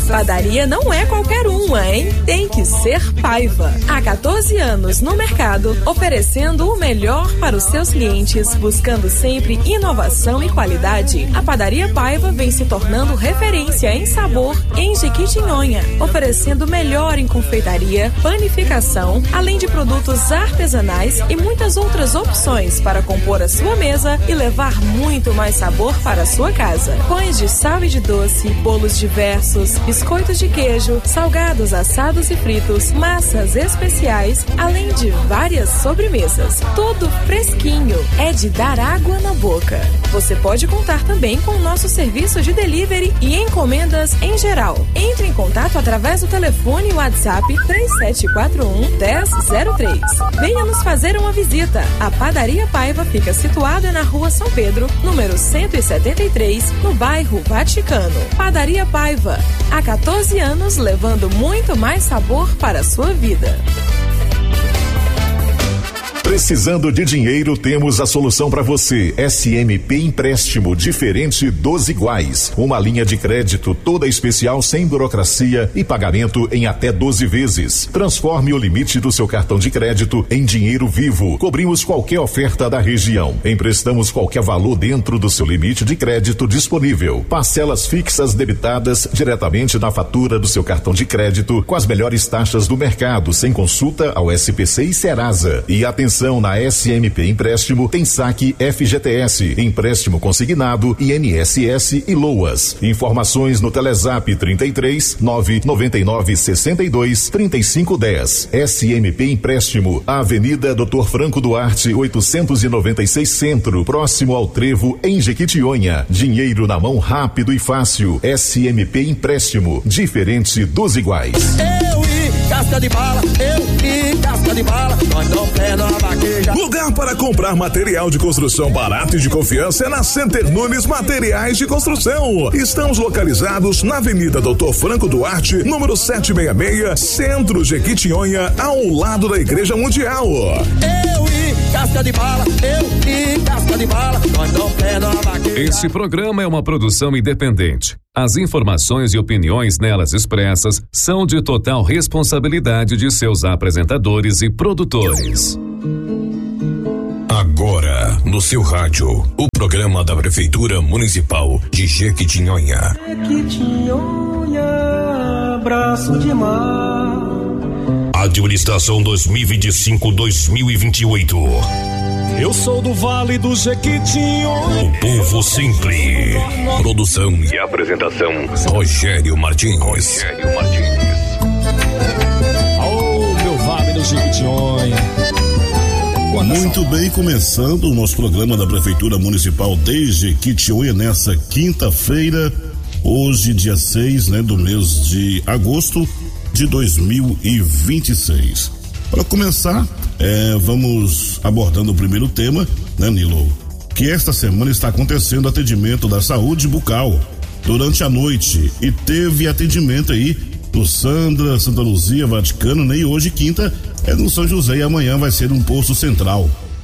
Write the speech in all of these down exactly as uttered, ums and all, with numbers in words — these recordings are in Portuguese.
Padaria não é qualquer uma, hein? Tem que ser Paiva. Há quatorze anos no mercado, oferecendo o melhor para os seus clientes, buscando sempre inovação e qualidade. A Padaria Paiva vem se tornando referência em sabor em Jequitinhonha, oferecendo o melhor em confeitaria, panificação, além de produtos artesanais e muitas outras opções para compor a sua mesa e levar muito mais sabor para a sua casa. Pães de sal e de doce, bolos diversos, biscoitos de queijo, salgados, assados e fritos, massas especiais, além de várias sobremesas. Tudo fresquinho, é de dar água na boca. Você pode contar também com o nosso serviço de delivery e encomendas em geral. Entre em contato através do telefone WhatsApp três sete quatro um, um zero zero três. Venha nos fazer uma visita. A Padaria Paiva fica situada na Rua São Pedro, número cento e setenta e três, no bairro Vaticano. Padaria Paiva, há quatorze anos levando muito mais sabor para a sua vida. Precisando de dinheiro, temos a solução para você. S M P Empréstimo, diferente dos iguais. Uma linha de crédito toda especial, sem burocracia e pagamento em até doze vezes. Transforme o limite do seu cartão de crédito em dinheiro vivo. Cobrimos qualquer oferta da região. Emprestamos qualquer valor dentro do seu limite de crédito disponível. Parcelas fixas debitadas diretamente na fatura do seu cartão de crédito, com as melhores taxas do mercado, sem consulta ao S P C e Serasa. E atenção, na S M P Empréstimo tem saque F G T S, empréstimo consignado, I N S S e LOAS. Informações no Telezap trinta e três, nove noventa e nove, sessenta e dois, trinta e cinco dez. S M P Empréstimo, Avenida doutor Franco Duarte, oitocentos e noventa e seis Centro, próximo ao Trevo, em Jequitinhonha. Dinheiro na mão rápido e fácil. S M P Empréstimo, diferente dos iguais. Eu e casca de bala, eu e casca de bala, nós não perdemos a vaqueja. Lugar para comprar material de construção barato e de confiança é na Center Nunes Materiais de Construção. Estamos localizados na Avenida doutor Franco Duarte, número setecentos e sessenta e seis, Centro Jequitinhonha, ao lado da Igreja Mundial. Eu e casca de bala, eu e casca de bala, nós não perdemos a vaqueja. Esse programa é uma produção independente. As informações e opiniões nelas expressas são de total responsabilidade de seus apresentadores e produtores. Agora, no seu rádio, o programa da Prefeitura Municipal de Jequitinhonha. Jequitinhonha, braço de mar. Administração dois mil e vinte e cinco, dois mil e vinte e oito. Eu sou do Vale do Jequitinhonha. O povo sempre. Produção e apresentação, Rogério Martins. Rogério Martins. Aô, meu Vale do Jequitinhonha. Muito bem, começando o nosso programa da Prefeitura Municipal de Jequitinhonha nessa quinta-feira, hoje dia seis, né, do mês de agosto de dois mil e vinte e seis. Para começar, é, vamos abordando o primeiro tema, né, Nilo? Que esta semana está acontecendo atendimento da saúde bucal durante a noite e teve atendimento aí no Sandra, Santa Luzia, Vaticano, né? E hoje, quinta, é no São José e amanhã vai ser um posto central.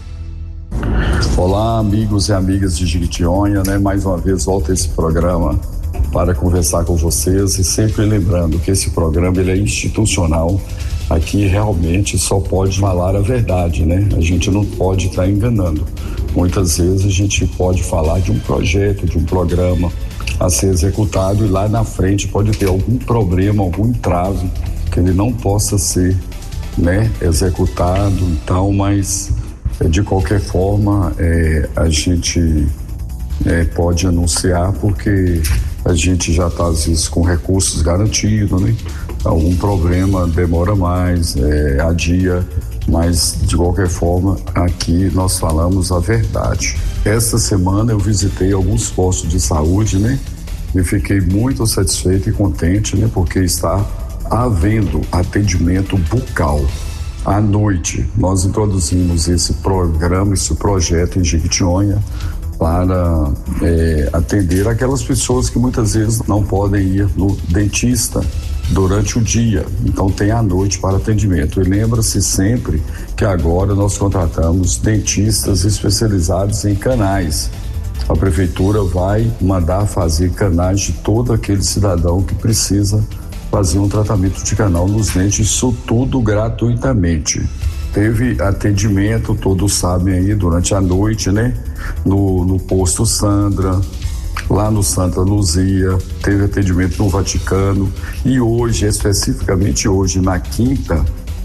Olá, amigos e amigas de Jequitinhonha, né? Mais uma vez volta esse programa para conversar com vocês e sempre lembrando que esse programa ele é institucional. Aqui realmente só pode falar a verdade, né? A gente não pode estar enganando. Muitas vezes a gente pode falar de um projeto, de um programa a ser executado e lá na frente pode ter algum problema, algum entrave que ele não possa ser, né, executado e tal, mas de qualquer forma é, a gente é, pode anunciar porque a gente já está às vezes com recursos garantidos, né? Algum problema demora mais, é, adia, mas de qualquer forma aqui nós falamos a verdade. Essa semana eu visitei alguns postos de saúde, né? E fiquei muito satisfeito e contente, né? Porque está havendo atendimento bucal. À noite nós introduzimos esse programa, esse projeto em Jequitinhonha para é, atender aquelas pessoas que muitas vezes não podem ir no dentista durante o dia, então tem à noite para atendimento. E lembra-se sempre que agora nós contratamos dentistas especializados em canais. a prefeitura vai mandar fazer canais de todo aquele cidadão que precisa fazer um tratamento de canal nos dentes, isso tudo gratuitamente. Teve atendimento, todos sabem aí, durante a noite, né? No, no posto Sandra, lá no Santa Luzia, teve atendimento no Vaticano e hoje, especificamente hoje, na quinta,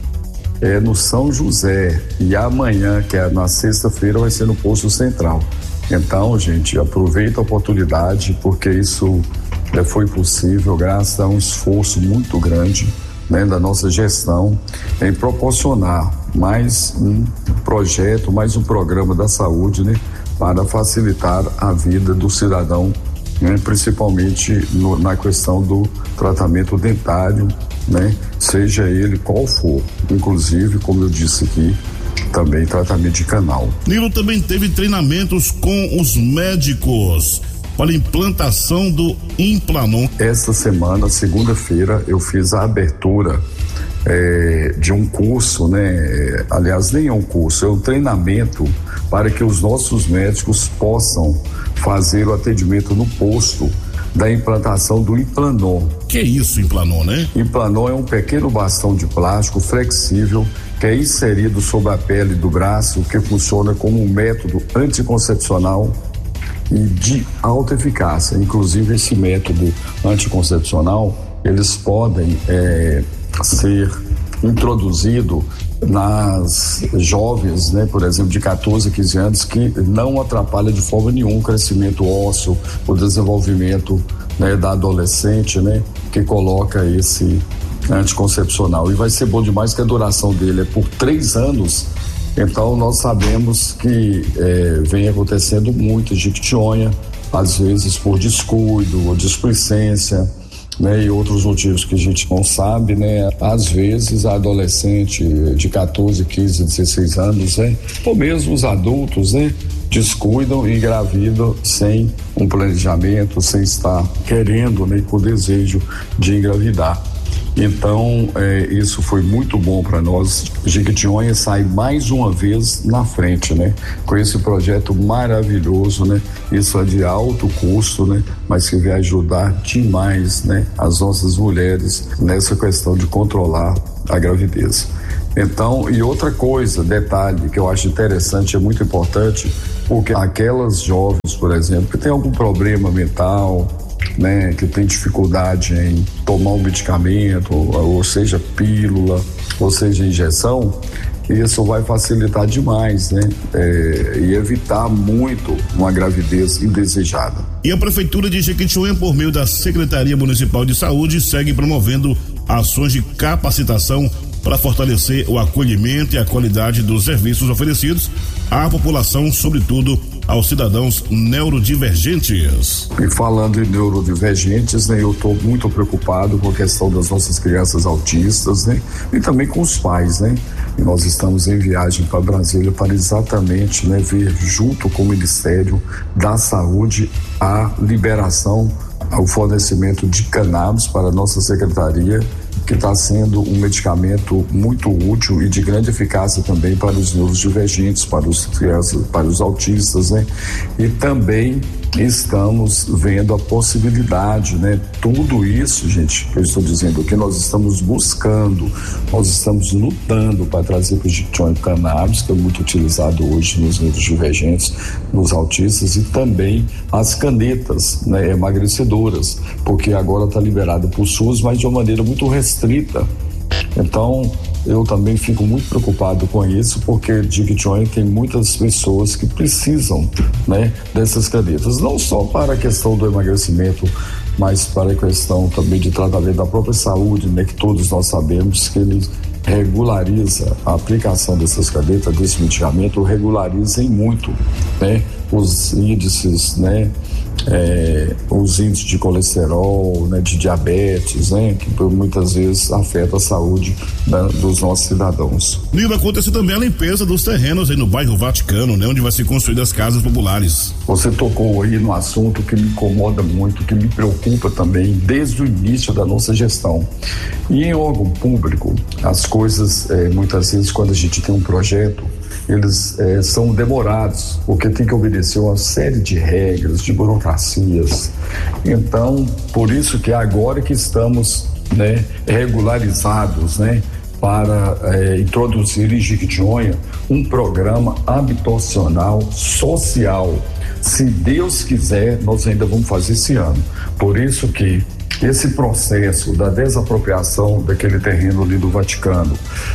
é no São José e amanhã, que é na sexta-feira, vai ser no posto Central. Então, gente, aproveita a oportunidade, porque isso é, foi possível graças a um esforço muito grande, né, da nossa gestão em proporcionar mais um projeto, mais um programa da saúde, né, para facilitar a vida do cidadão, né, principalmente no, na questão do tratamento dentário, né, seja ele qual for, inclusive, como eu disse aqui, também tratamento de canal. Nilo também teve treinamentos com os médicos para implantação do Implanon. Essa semana, segunda-feira, eu fiz a abertura é, de um curso, né? Aliás, nem é um curso, é um treinamento para que os nossos médicos possam fazer o atendimento no posto da implantação do Implanon. Que é isso, Implanon, né? Implanon é um pequeno bastão de plástico flexível que é inserido sobre a pele do braço, que funciona como um método anticoncepcional e de alta eficácia. Inclusive, esse método anticoncepcional, eles podem é, ser introduzido nas jovens, né, por exemplo, de catorze a quinze anos, que não atrapalha de forma nenhuma o crescimento ósseo, o desenvolvimento, né, da adolescente, né, que coloca esse anticoncepcional. E vai ser bom demais que a duração dele é por três anos. Então nós sabemos que é, vem acontecendo muito jequitinhonha, às vezes por descuido ou displicência, né, e outros motivos que a gente não sabe, né? Às vezes a adolescente de catorze, quinze, dezesseis anos, né, ou mesmo os adultos, né, descuidam e engravidam sem um planejamento, sem estar querendo, né, com desejo de engravidar. Então, é, isso foi muito bom para nós. Jequitinhonha sai mais uma vez na frente, né? Com esse projeto maravilhoso, né? Isso é de alto custo, né? Mas que vai ajudar demais, né, as nossas mulheres nessa questão de controlar a gravidez. Então, e outra coisa, detalhe que eu acho interessante, é muito importante, porque aquelas jovens, por exemplo, que tem algum problema mental, né, que tem dificuldade em tomar um medicamento, ou, ou seja, pílula, ou seja, injeção, isso vai facilitar demais, né, é, e evitar muito uma gravidez indesejada. E a Prefeitura de Jequitinhonha, por meio da Secretaria Municipal de Saúde, segue promovendo ações de capacitação para fortalecer o acolhimento e a qualidade dos serviços oferecidos à população, sobretudo aos cidadãos neurodivergentes. E falando em neurodivergentes, né, eu estou muito preocupado com a questão das nossas crianças autistas, né, e também com os pais, né. E nós estamos em viagem para Brasília para exatamente, né, ver junto com o Ministério da Saúde a liberação, o fornecimento de cannabis para a nossa secretaria, que está sendo um medicamento muito útil e de grande eficácia também para os neurodivergentes, para os crianças, para os autistas, né? E também estamos vendo a possibilidade, né? Tudo isso, gente, que eu estou dizendo aqui, nós estamos buscando, nós estamos lutando para trazer para o Jequitinhonha cannabis, que é muito utilizado hoje nos neurodivergentes, nos autistas, e também as canetas, né, emagrecedoras, porque agora está liberado por SUS, mas de uma maneira muito restrita. Então, eu também fico muito preocupado com isso, porque Jequitinhonha tem muitas pessoas que precisam, né, dessas canetas, não só para a questão do emagrecimento, mas para a questão também de tratamento da própria saúde, né, que todos nós sabemos que ele regulariza a aplicação dessas canetas, desse medicamento, regulariza em muito, né, os índices, né, É, os índices de colesterol, né, de diabetes, né, que muitas vezes afeta a saúde, né, dos nossos cidadãos. Nilo, aconteceu também a limpeza dos terrenos aí no bairro Vaticano, né, onde vai ser construídas as casas populares. Você tocou aí no assunto que me incomoda muito, que me preocupa também desde o início da nossa gestão. E em órgão público, as coisas, é, muitas vezes, quando a gente tem um projeto, eles é, são demorados, porque tem que obedecer uma série de regras, de burocracias. Então, por isso que agora que estamos, né, regularizados, né, para é, introduzir em Jequitinhonha um programa habitacional social. Se Deus quiser, nós ainda vamos fazer esse ano. Por isso que esse processo da desapropriação daquele terreno ali do Vaticano,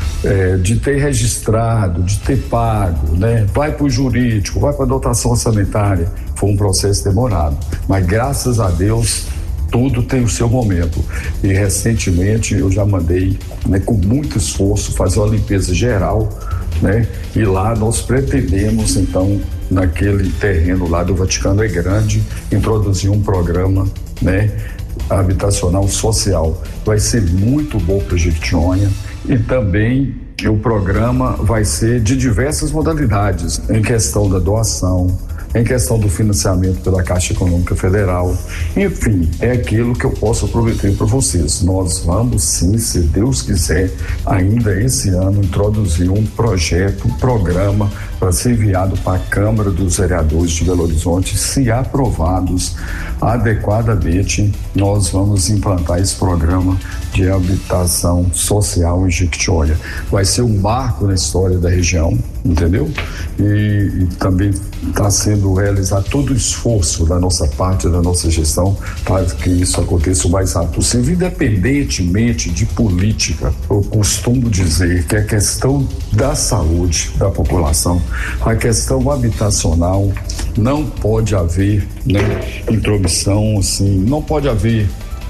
é, de ter registrado, de ter pago, né, vai para o jurídico, vai para a dotação orçamentária, foi um processo demorado. Mas graças a Deus, tudo tem o seu momento. E recentemente eu já mandei, né, com muito esforço, fazer uma limpeza geral, né? E lá nós pretendemos, então, naquele terreno lá do Vaticano é grande, introduzir um programa, né, habitacional social. Vai ser muito bom para Jequitinhonha e também o programa vai ser de diversas modalidades, em questão da doação, em questão do financiamento pela Caixa Econômica Federal. Enfim, é aquilo que eu posso prometer para vocês. Nós vamos sim, se Deus quiser, ainda esse ano introduzir um projeto, um programa para ser enviado para a Câmara dos Vereadores de Belo Horizonte. Se aprovados adequadamente, nós vamos implantar esse programa de habitação social em Jequitinhonha. Vai ser um marco na história da região, entendeu? E, e também está sendo realizado todo o esforço da nossa parte, da nossa gestão, para que isso aconteça o mais rápido possível, independentemente de política. Eu costumo dizer que a questão da saúde da população, a questão habitacional, não pode haver, né, intromissão, assim, não pode haver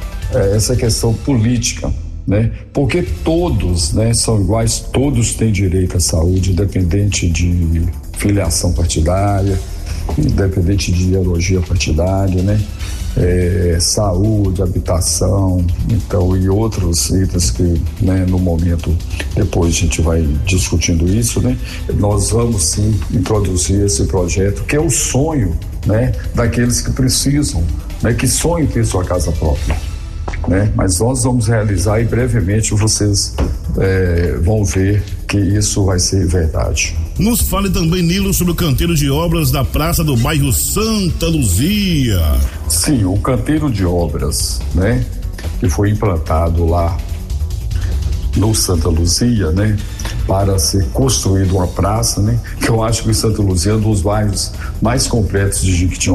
é, essa questão política, né? Porque todos, né, são iguais, todos têm direito à saúde, independente de filiação partidária, independente de ideologia partidária, né? É, saúde, habitação, então, e outros itens que, né, no momento, depois a gente vai discutindo isso, né? Nós vamos sim introduzir esse projeto, que é o sonho, né, daqueles que precisam, né, que sonham em ter sua casa própria, né? Mas nós vamos realizar e brevemente vocês é, vão ver que isso vai ser verdade. Nos fale também, Nilo, sobre o canteiro de obras da praça do bairro Santa Luzia. Sim, o canteiro de obras, né, que foi implantado lá no Santa Luzia, né, para ser construído uma praça, né, que eu acho que o Santa Luzia é um dos bairros mais completos de Jequitinhonha.